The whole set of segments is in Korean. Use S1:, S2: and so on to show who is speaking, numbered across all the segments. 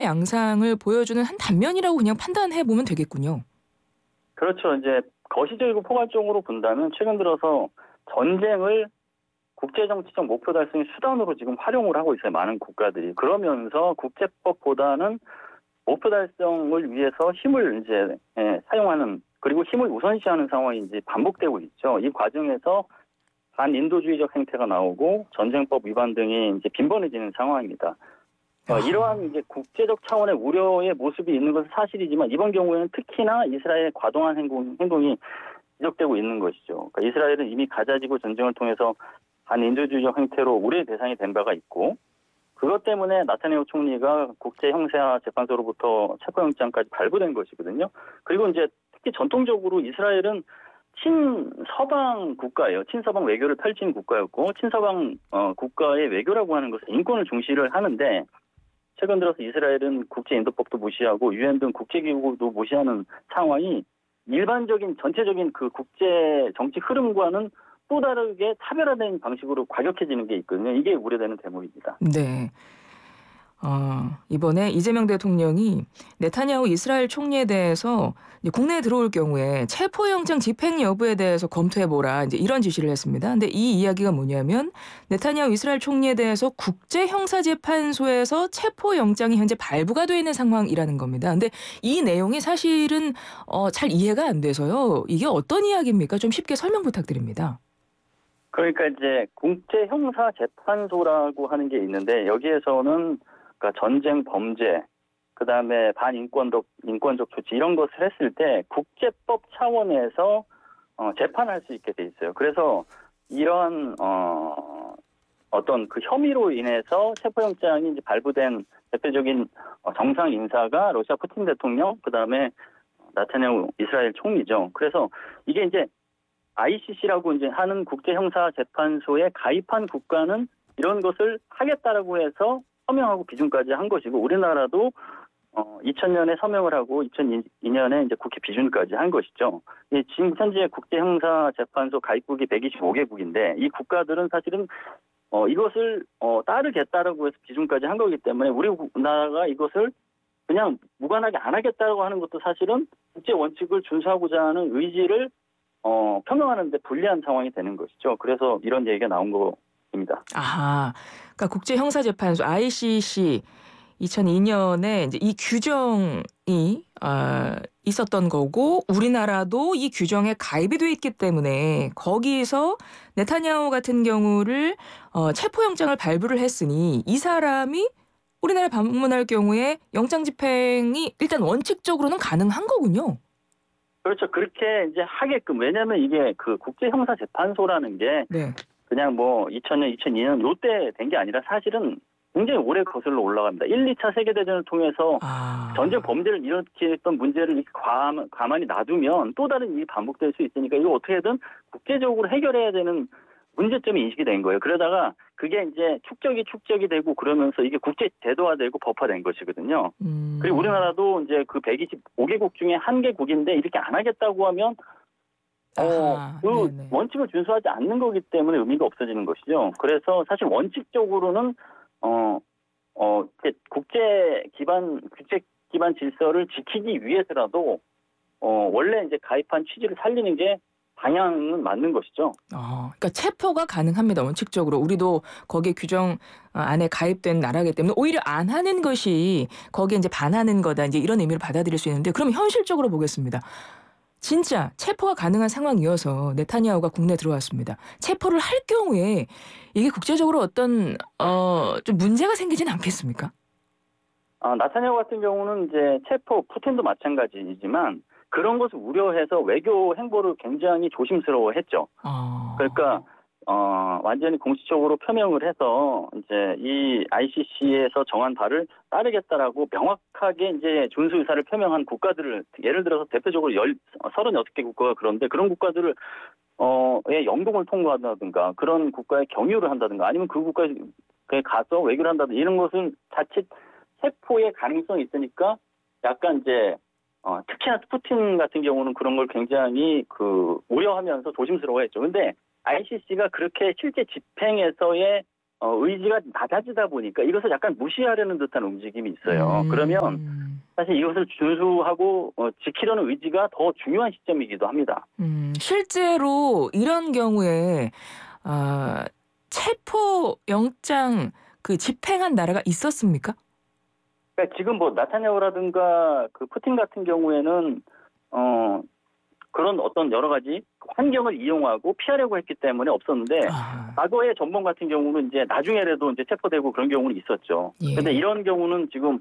S1: 양상을 보여주는 한 단면이라고 그냥 판단해 보면 되겠군요.
S2: 그렇죠. 이제 거시적이고 포괄적으로 본다면 최근 들어서 전쟁을 국제정치적 목표 달성의 수단으로 지금 활용을 하고 있어요. 많은 국가들이. 그러면서 국제법보다는 목표 달성을 위해서 힘을 이제 사용하는, 그리고 힘을 우선시하는 상황이 이제 반복되고 있죠. 이 과정에서 반인도주의적 행태가 나오고 전쟁법 위반 등이 이제 빈번해지는 상황입니다. 이러한 이제 국제적 차원의 우려의 모습이 있는 것은 사실이지만 이번 경우에는 특히나 이스라엘의 과도한 행동이 지적되고 있는 것이죠. 그러니까 이스라엘은 이미 가자지구 전쟁을 통해서 반인도주의적 행태로 우려의 대상이 된 바가 있고, 그것 때문에 나타네오 총리가 국제형사재판소로부터 체포영장까지 발부된 것이거든요. 그리고 이제 특히 전통적으로 이스라엘은 친서방 국가예요. 친서방 외교를 펼친 국가였고, 친서방 국가의 외교라고 하는 것은 인권을 중시를 하는데, 최근 들어서 이스라엘은 국제인도법도 무시하고 유엔 등 국제기구도 무시하는 상황이 일반적인 전체적인 그 국제 정치 흐름과는 또 다르게 차별화된 방식으로 과격해지는 게 있거든요. 이게 우려되는 대목입니다.
S1: 네. 이번에 이재명 대통령이 네타냐후 이스라엘 총리에 대해서 이제 국내에 들어올 경우에 체포영장 집행 여부에 대해서 검토해보라 이제 이런 지시를 했습니다. 근데 이 이야기가 뭐냐면 네타냐후 이스라엘 총리에 대해서 국제형사재판소에서 체포영장이 현재 발부가 돼 있는 상황이라는 겁니다. 근데 이 내용이 사실은 잘 이해가 안 돼서요. 이게 어떤 이야기입니까? 좀 쉽게 설명 부탁드립니다.
S2: 그러니까 이제 국제형사재판소라고 하는 게 있는데, 여기에서는 그러니까 전쟁 범죄, 그다음에 인권적 조치 이런 것을 했을 때 국제법 차원에서 재판할 수 있게 돼 있어요. 그래서 이러한 어떤 그 혐의로 인해서 체포영장이 이제 발부된 대표적인 정상 인사가 러시아 푸틴 대통령, 그다음에 나타냐후 이스라엘 총리죠. 그래서 이게 이제 ICC라고 이제 하는 국제형사재판소에 가입한 국가는 이런 것을 하겠다라고 해서 서명하고 비준까지 한 것이고, 우리나라도 2000년에 서명을 하고 2002년에 이제 국회 비준까지 한 것이죠. 지금 현재 국제형사재판소 가입국이 125개국인데 이 국가들은 사실은 이것을 따르겠다라고 해서 비준까지 한 거기 때문에 우리나라가 이것을 그냥 무관하게 안 하겠다고 하는 것도 사실은 국제 원칙을 준수하고자 하는 의지를 표명하는 데 불리한 상황이 되는 것이죠. 그래서 이런 얘기가 나온 겁니다.
S1: 아하. 그러니까 국제형사재판소 ICC 2002년에 이제 이 규정이 있었던 거고 우리나라도 이 규정에 가입이 돼 있기 때문에 거기서 네타냐후 같은 경우를 체포영장을 발부를 했으니 이 사람이 우리나라 방문할 경우에 영장 집행이 일단 원칙적으로는 가능한 거군요.
S2: 그렇죠. 그렇게 이제 하게끔, 왜냐하면 이게 그 국제형사재판소라는 게
S1: 네.
S2: 그냥 뭐 2000년, 2002년 요때 된 게 아니라 사실은 굉장히 오래 거슬러 올라갑니다. 1, 2차 세계대전을 통해서 전쟁 범죄를 일으켰던 문제를 이렇게 가만히 놔두면 또 다른 일이 반복될 수 있으니까 이거 어떻게든 국제적으로 해결해야 되는 문제점이 인식이 된 거예요. 그러다가 그게 이제 축적이 되고 그러면서 이게 국제 제도화되고 법화된 것이거든요. 그리고 우리나라도 이제 그 125개국 중에 한 개국인데 이렇게 안 하겠다고 하면
S1: 아하.
S2: 그
S1: 네네.
S2: 원칙을 준수하지 않는 거기 때문에 의미가 없어지는 것이죠. 그래서 사실 원칙적으로는 국제 기반 질서를 지키기 위해서라도 원래 이제 가입한 취지를 살리는 게 방향은 맞는 것이죠.
S1: 그러니까 체포가 가능합니다. 원칙적으로. 우리도 거기에 규정 안에 가입된 나라이기 때문에 오히려 안 하는 것이 거기에 이제 반하는 거다. 이제 이런 의미로 받아들일 수 있는데 그럼 현실적으로 보겠습니다. 진짜 체포가 가능한 상황이어서 네타냐후가 국내에 들어왔습니다. 체포를 할 경우에 이게 국제적으로 어떤 좀 문제가 생기진 않겠습니까?
S2: 나타냐후 같은 경우는 이제 푸틴도 마찬가지이지만 그런 것을 우려해서 외교 행보를 굉장히 조심스러워했죠. 그러니까 완전히 공식적으로 표명을 해서 이제 이 ICC에서 정한 바를 따르겠다라고 명확하게 이제 준수 의사를 표명한 국가들을, 예를 들어서 대표적으로 36개 국가가 그런데 그런 국가들을 의 영동을 통과한다든가 그런 국가에 경유를 한다든가 아니면 그 국가에 가서 외교를 한다든가 이런 것은 자칫 체포의 가능성이 있으니까 약간 이제 특히나 푸틴 같은 경우는 그런 걸 굉장히 우려하면서 조심스러워했죠. 근데 ICC가 그렇게 실제 집행에서의 의지가 낮아지다 보니까 이것을 약간 무시하려는 듯한 움직임이 있어요. 그러면 사실 이것을 준수하고 지키려는 의지가 더 중요한 시점이기도 합니다.
S1: 실제로 이런 경우에 아, 체포 영장 그 집행한 나라가 있었습니까?
S2: 그러니까 지금 뭐 나타냐후라든가 그 푸틴 같은 경우에는 그런 어떤 여러 가지 환경을 이용하고 피하려고 했기 때문에 없었는데
S1: 아,
S2: 과거의 전범 같은 경우는 이제 나중에라도 이제 체포되고 그런 경우는 있었죠. 근데
S1: 예.
S2: 이런 경우는 지금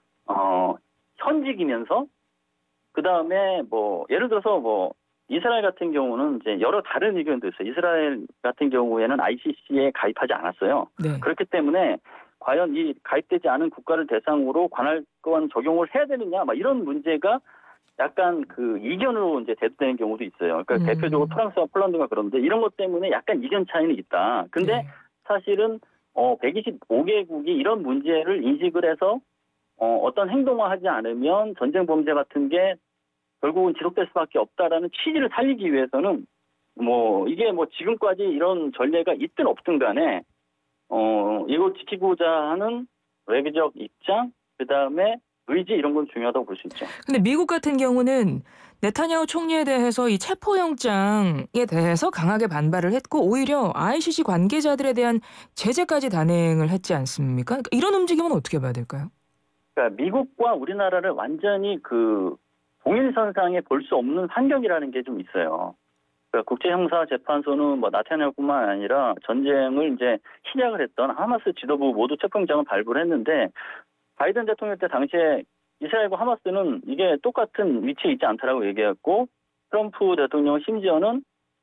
S2: 현직이면서 그 다음에 뭐 예를 들어서 뭐 이스라엘 같은 경우는 이제 여러 다른 의견도 있어요. 이스라엘 같은 경우에는 ICC에 가입하지 않았어요.
S1: 네.
S2: 그렇기 때문에 과연 이 가입되지 않은 국가를 대상으로 관할권 적용을 해야 되느냐, 막 이런 문제가 약간 그 이견으로 이제 대두되는 경우도 있어요. 그러니까 대표적으로 프랑스와 폴란드가 그런데 이런 것 때문에 약간 이견 차이는 있다. 근데
S1: 네.
S2: 사실은 125개국이 이런 문제를 인식을 해서 어떤 행동을 하지 않으면 전쟁 범죄 같은 게 결국은 지속될 수밖에 없다라는 취지를 살리기 위해서는 뭐 이게 뭐 지금까지 이런 전례가 있든 없든 간에 이걸 지키고자 하는 외교적 입장, 그 다음에 의지 이런 건 중요하다고 볼 수 있죠.
S1: 근데 미국 같은 경우는 네타냐후 총리에 대해서 이 체포영장에 대해서 강하게 반발을 했고 오히려 ICC 관계자들에 대한 제재까지 단행을 했지 않습니까? 그러니까 이런 움직임은 어떻게 봐야 될까요?
S2: 그러니까 미국과 우리나라를 완전히 그 동일선상에 볼 수 없는 환경이라는 게 좀 있어요. 그러니까 국제형사재판소는 뭐 나타냐후뿐만 아니라 전쟁을 이제 시작을 했던 하마스 지도부 모두 체포영장을 발부를 했는데 바이든 대통령 때 당시에 이스라엘과 하마스는 이게 똑같은 위치에 있지 않다라고 얘기했고 트럼프 대통령은 심지어는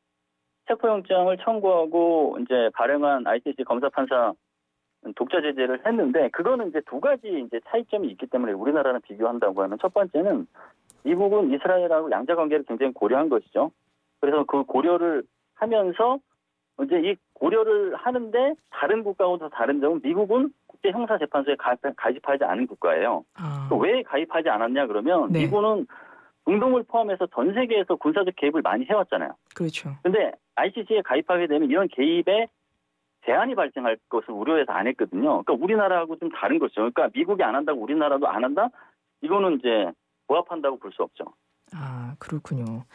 S2: 체포영장을 청구하고 이제 발행한 ICC 검사 판사 독자 제재를 했는데 그거는 이제 두 가지 이제 차이점이 있기 때문에 우리나라랑 비교한다고 하면 첫 번째는 미국은 이스라엘하고 양자 관계를 굉장히 고려한 것이죠. 그래서 그 고려를 하면서 이제 이 고려를 하는데 다른 국가하고도 다른 점은 미국은 국제형사재판소에 가입하지 않은 국가예요.
S1: 아,
S2: 왜 가입하지 않았냐 그러면
S1: 네,
S2: 미국은 중동을 포함해서 전 세계에서 군사적 개입을 많이 해왔잖아요.
S1: 그렇죠.
S2: 근데 ICC에 가입하게 되면 이런 개입에 제한이 발생할 것을 우려해서 안 했거든요. 그러니까 우리나라하고 좀 다른 거죠. 그러니까 미국이 안 한다고 우리나라도 안 한다? 이거는 이제 부합한다고 볼 수 없죠.
S1: 아, 그렇군요.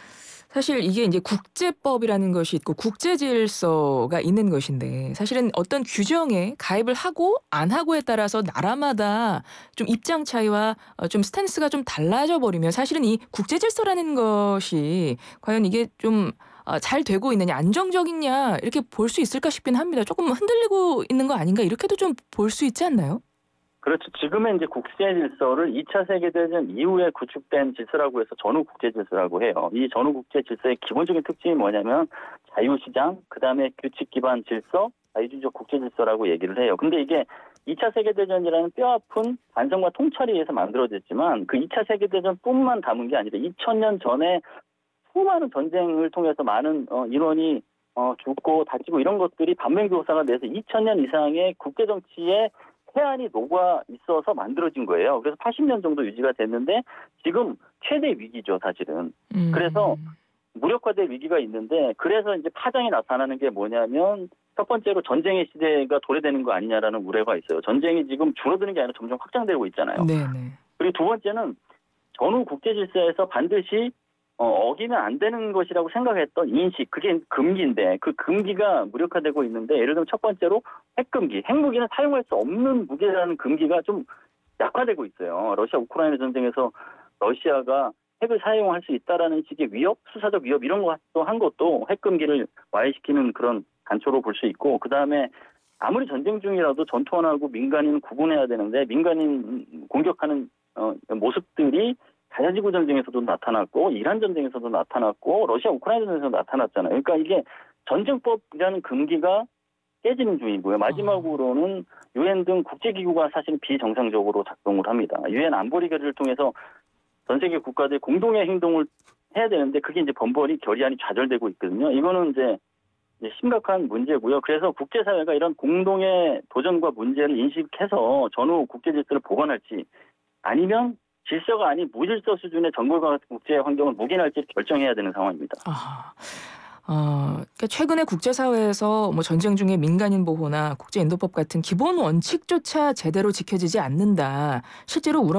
S1: 사실 이게 이제 국제법이라는 것이 있고 국제 질서가 있는 것인데 사실은 어떤 규정에 가입을 하고 안 하고에 따라서 나라마다 좀 입장 차이와 좀 스탠스가 좀 달라져 버리면 사실은 이 국제 질서라는 것이 과연 이게 좀 잘 되고 있느냐, 안정적이냐 이렇게 볼 수 있을까 싶긴 합니다. 조금 흔들리고 있는 거 아닌가 이렇게도 좀 볼 수 있지 않나요?
S2: 그렇죠. 지금의 이제 국제 질서를 2차 세계대전 이후에 구축된 질서라고 해서 전후 국제 질서라고 해요. 이 전후 국제 질서의 기본적인 특징이 뭐냐면 자유시장, 그다음에 규칙 기반 질서, 자유주의적 국제 질서라고 얘기를 해요. 근데 이게 2차 세계대전이라는 뼈아픈 반성과 통찰에 의해서 만들어졌지만 그 2차 세계대전뿐만 담은 게 아니라 2000년 전에 수많은 전쟁을 통해서 많은 인원이 죽고 다치고 이런 것들이 반면교사가 돼서 2000년 이상의 국제 정치에 해안이 녹아 있어서 만들어진 거예요. 그래서 80년 정도 유지가 됐는데 지금 최대 위기죠, 사실은. 그래서
S1: 음.
S2: 무력화될 위기가 있는데 그래서 이제 파장이 나타나는 게 뭐냐면 첫 번째로 전쟁의 시대가 도래되는 거 아니냐라는 우려가 있어요. 전쟁이 지금 줄어드는 게 아니라 점점 확장되고 있잖아요.
S1: 네네.
S2: 그리고 두 번째는 전후 국제 질서에서 반드시 어기면 안 되는 것이라고 생각했던 인식, 그게 금기인데 그 금기가 무력화되고 있는데 예를 들면 첫 번째로 핵금기, 핵무기는 사용할 수 없는 무기라는 금기가 좀 약화되고 있어요. 러시아 우크라이나 전쟁에서 러시아가 핵을 사용할 수 있다라는 식의 위협, 수사적 위협 이런 것도 한 것도 핵금기를 와해시키는 그런 단초로 볼 수 있고 그다음에 아무리 전쟁 중이라도 전투원하고 민간인 구분해야 되는데 민간인 공격하는 모습들이 자야지구 전쟁에서도 나타났고 이란 전쟁에서도 나타났고 러시아 우크라이나 전쟁에서도 나타났잖아요. 그러니까 이게 전쟁법이라는 금기가 깨지는 중이고요. 마지막으로는 유엔 등 국제기구가 사실 비정상적으로 작동을 합니다. 유엔 안보리결의를 통해서 전 세계 국가들 공동의 행동을 해야 되는데 그게 이제 번번이 결의안이 좌절되고 있거든요. 이거는 이제 심각한 문제고요. 그래서 국제사회가 이런 공동의 도전과 문제를 인식해서 전후 국제 질서를 보관할지 아니면 질서가 아닌 무질서 수준의 정글과 같은 국제 환경을 묵인할지 결정해야 되는 상황입니다.
S1: 아. 그러니까 최근에 국제사회에서 뭐 전쟁 중에 민간인 보호나 국제인도법 같은 기본 원칙조차 제대로 지켜지지 않는다. 실제로